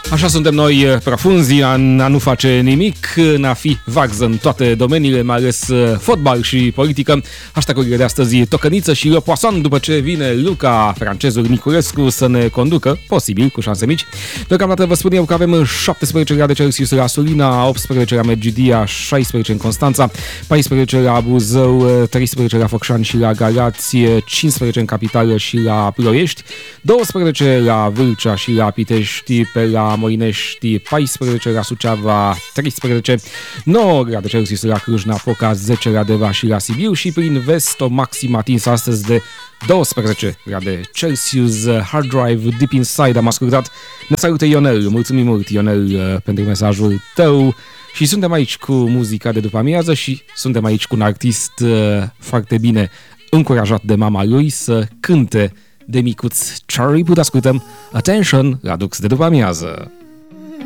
Așa suntem noi, profunzi, a nu face nimic, în a fi vax în toate domeniile, mai ales fotbal și politică. Hashtag-urile de astăzi, tocăniță și Le Poisson, după ce vine Luca, francezul Niculescu, să ne conducă, posibil, cu șanse mici. Deocamdată vă spun eu că avem 17 grade Celsius la Sulina, 18 la Medgidia, 16 în Constanța, 14 la Buzău, 13 la Focșani și la Galați, 15 în Capitală și la Ploiești, 12 la Vâlcea și la Pitești, pe la Moinești 14, la Suceava 13, 9 grade Celsius la Cluj-Napoca, 10 la Deva și la Sibiu și prin vest o maximă atinsă astăzi de 12 grade Celsius. Hard Drive Deep Inside am ascultat. Ne salută Ionel, mulțumim mult Ionel pentru mesajul tău și suntem aici cu muzica de după amiază și suntem aici cu un artist foarte bine încurajat de mama lui să cânte de micuț. Charlie, putem ascultăm Attention la Dux de după amiază.